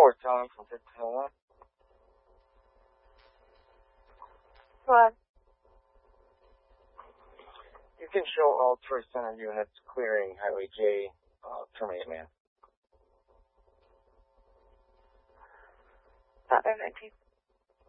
4, Tom from 1501. What? You can show all Tourist Center units clearing Highway J, terminate man. About 19.